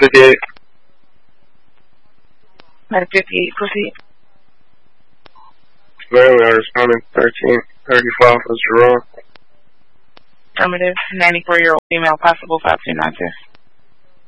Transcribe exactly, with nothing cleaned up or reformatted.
fifty-eight. nine fifty-eight, proceed. Family, I responded thirteen thirty-five for Jerome. Affirmative. ninety-four-year-old female, possible five two nine two.